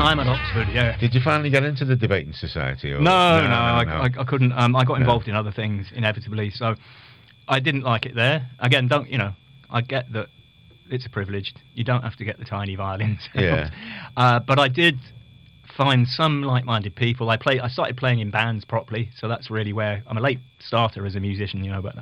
time at Oxford, yeah. Did you finally get into the debating society? Or? No, I couldn't. I got involved in other things, inevitably, so I didn't like it there. Again, I get that it's a privilege. You don't have to get the tiny violins. Yeah. But I did find some like-minded people. I started playing in bands properly, so that's really where I'm a late starter as a musician, but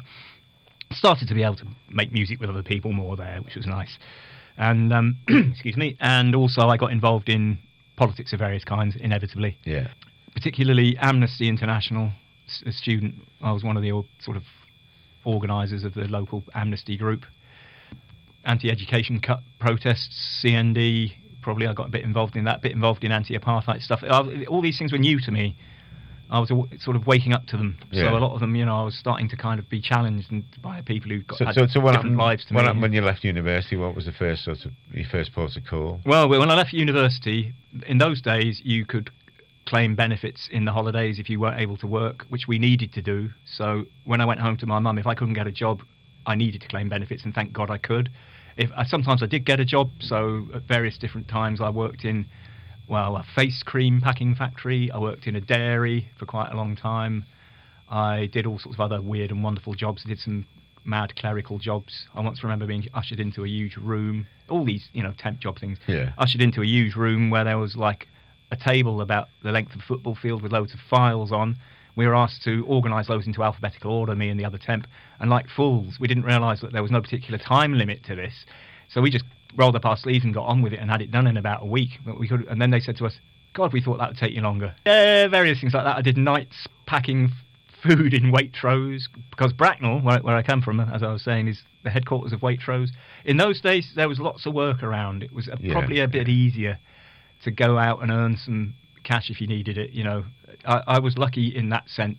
I started to be able to make music with other people more there, which was nice. And excuse me. And also I got involved in politics of various kinds, inevitably. Yeah. Particularly Amnesty International. As a student, I was one of the sort of organisers of the local Amnesty group. Anti-education cut protests, CND. Probably I got a bit involved in that. Bit involved in anti-apartheid stuff. All these things were new to me. I was sort of waking up to them. Yeah. So a lot of them, I was starting to kind of be challenged by people who had different lives to me. What happened when you left university? What was your first port of call? Well, when I left university, in those days, you could claim benefits in the holidays if you weren't able to work, which we needed to do. So when I went home to my mum, if I couldn't get a job, I needed to claim benefits, and thank God I could. Sometimes I did get a job, so at various different times I worked in a face cream packing factory. I worked in a dairy for quite a long time. I did all sorts of other weird and wonderful jobs. I did some mad clerical jobs. I once remember being ushered into a huge room. All these, temp job things. Yeah. Ushered into a huge room where there was like a table about the length of a football field with loads of files on. We were asked to organise those into alphabetical order, me and the other temp. And like fools, we didn't realise that there was no particular time limit to this. So we just rolled up our sleeves and got on with it and had it done in about a week. But and then they said to us, God, we thought that would take you longer. Various things like that. I did nights packing food in Waitrose, because Bracknell, where I come from, as I was saying, is the headquarters of Waitrose. In those days, there was lots of work around. It was probably a bit easier to go out and earn some cash if you needed it. I was lucky in that sense.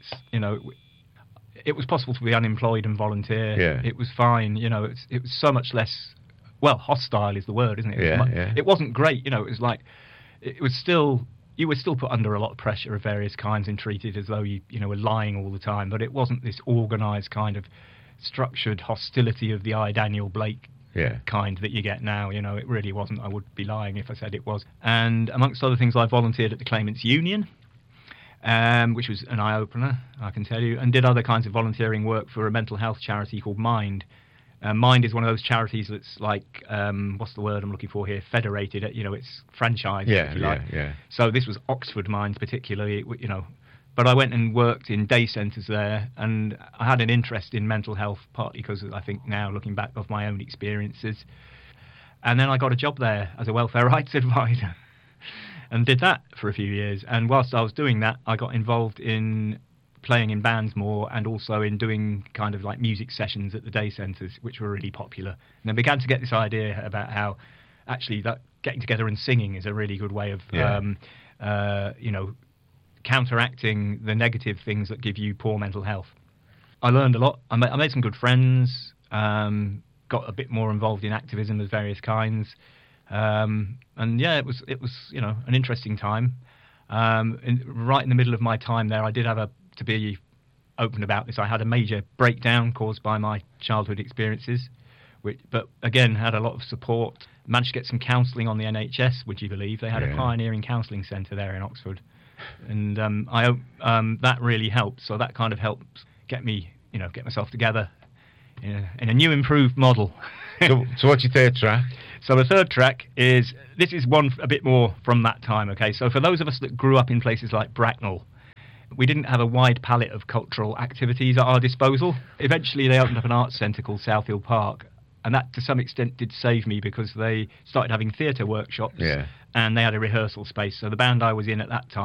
It was possible to be unemployed and volunteer. Yeah. It was fine. It was so much less. Well, hostile is the word, isn't it? It wasn't great. It was like you were still put under a lot of pressure of various kinds and treated as though you were lying all the time. But it wasn't this organised kind of structured hostility of the Daniel Blake kind that you get now. It really wasn't. I would be lying if I said it was. And amongst other things, I volunteered at the Claimants Union, which was an eye-opener, I can tell you, and did other kinds of volunteering work for a mental health charity called Mind. Mind is one of those charities that's like, what's the word I'm looking for here? Federated, it's franchised, if you like. Yeah. So this was Oxford Mind particularly, But I went and worked in day centres there, and I had an interest in mental health, partly because I think now, looking back of my own experiences. And then I got a job there as a welfare rights advisor and did that for a few years. And whilst I was doing that, I got involved in playing in bands more, and also in doing kind of like music sessions at the day centres, which were really popular. And I began to get this idea about how actually that getting together and singing is a really good way of counteracting the negative things that give you poor mental health. I learned a lot. I made some good friends, got a bit more involved in activism of various kinds, and it was an interesting time. Right in the middle of my time there, I did have to be open about this, I had a major breakdown caused by my childhood experiences, but again had a lot of support. Managed to get some counselling on the NHS, would you believe? They had a pioneering counselling centre there in Oxford, and that really helped. So that kind of helped get me, get myself together in a new, improved model. So what's your third track? So the third track is one a bit more from that time. Okay, so for those of us that grew up in places like Bracknell, we didn't have a wide palette of cultural activities at our disposal. Eventually they opened up an arts centre called Southfield Park, and that to some extent did save me, because they started having theatre workshops and they had a rehearsal space. So the band I was in at that time